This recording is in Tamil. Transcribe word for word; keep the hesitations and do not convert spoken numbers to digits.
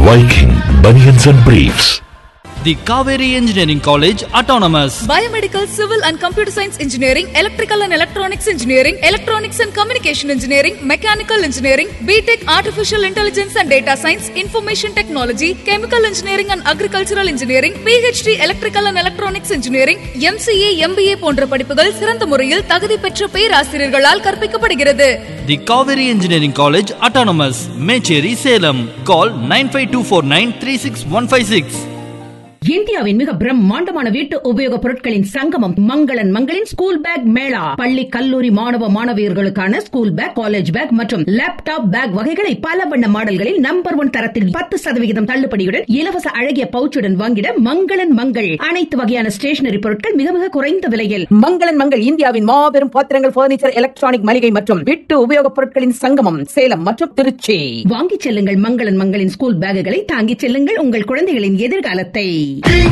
Viking Bunions and Briefs. The Kaveri Engineering College Autonomous. Biomedical, Civil and Computer Science Engineering, Electrical and Electronics Engineering, Electronics and Communication Engineering, Mechanical Engineering, B Tech Artificial Intelligence and Data Science, Information Technology, Chemical Engineering and Agricultural Engineering, P H D Electrical and Electronics Engineering, M C A, M B A போன்ற படிப்புகள் சிறந்த முறையில் தகுதி பெற்ற பேராசிரியர்களால் கற்பிக்கப்படுகிறது. The Kaveri Engineering College Autonomous. Mecheri, Salem. Call nine five two four nine three six one five six. இந்தியாவின் மிக பிரம்மாண்டமான வீட்டு உபயோக பொருட்களின் சங்கமம் மங்களன் மங்களின் ஸ்கூல் பேக் மேளா. பள்ளி கல்லூரி மாணவ மாணவியர்களுக்கான ஸ்கூல் பேக், காலேஜ் பேக் மற்றும் லேப்டாப் பேக் வகைகளை பல வண்ண மாடல்களில் நம்பர் ஒன் தரத்தில் பத்து சதவிகிதம் தள்ளுபடியுடன் இலவச அழகிய பவுச்சுடன் வாங்கிட மங்களன் மங்கள். அனைத்து வகையான ஸ்டேஷனரி பொருட்கள் மிக மிக குறைந்த விலையில். மங்களன் மங்கள் இந்தியாவின் மாபெரும் பாத்திரங்கள், பர்னிச்சர், எலக்ட்ரானிக் மளிகை மற்றும் வீட்டு உபயோக பொருட்களின் சங்கமம் சேலம் மற்றும் திருச்சி. வாங்கிச் செல்லுங்கள் மங்களன் மங்களின் ஸ்கூல் பேக்குகளை, தாங்கிச் செல்லுங்கள் உங்கள் குழந்தைகளின் எதிர்காலத்தை.